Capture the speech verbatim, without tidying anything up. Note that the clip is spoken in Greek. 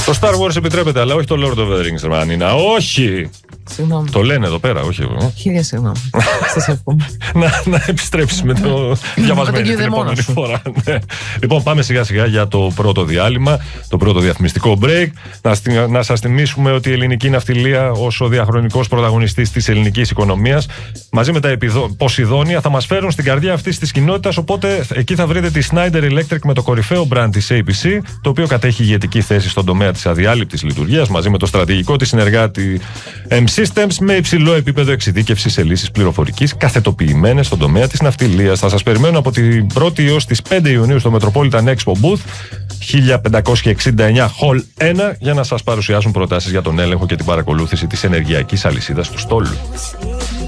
Το Star Wars επιτρέπεται, αλλά όχι το Lord of the Rings, Ρανίνα. Όχι! Συγγνώμη. Το λένε εδώ πέρα, όχι εγώ. Χίλια συγγνώμη. Σας εύχομαι. να, να επιστρέψεις με το διαβασμένο την επόμενη φορά. Λοιπόν, πάμε σιγά σιγά για το πρώτο διάλειμμα, το πρώτο διαφημιστικό break. Να, να σας θυμίσουμε ότι η ελληνική ναυτιλία, ως ο διαχρονικός πρωταγωνιστής της ελληνικής οικονομίας, μαζί με τα επιδο... Ποσειδόνια, θα μας φέρουν στην καρδιά αυτής της κοινότητας. Οπότε εκεί θα βρείτε τη Schneider Electric με το κορυφαίο brand της έι πι σι, το οποίο κατέχει ηγετική θέση στον τομέα της αδιάλειπτης λειτουργίας, μαζί με το στρατηγικό της συνεργάτη εμ Systems, με υψηλό επίπεδο εξειδίκευσης σε λύσεις πληροφορικής καθετοποιημένες στον τομέα της ναυτιλίας. Θα σας περιμένω από την πρώτη έως τις πέντε Ιουνίου στο Metropolitan Expo Booth χίλια πεντακόσια εξήντα εννιά Hall ένα για να σας παρουσιάσουν προτάσεις για τον έλεγχο και την παρακολούθηση της ενεργειακής αλυσίδας του στόλου.